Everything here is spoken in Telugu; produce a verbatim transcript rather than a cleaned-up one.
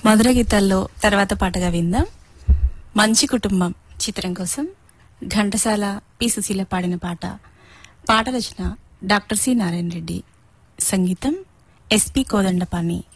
మధుర గీతాల్లో తర్వాత పాటగా విందాం. మంచి కుటుంబం చిత్రం కోసం ఘంటసాల పి సుశీల పాడిన పాట. పాట రచన డాక్టర్ సి నారాయణ రెడ్డి, సంగీతం ఎస్పి కోదండపాణి.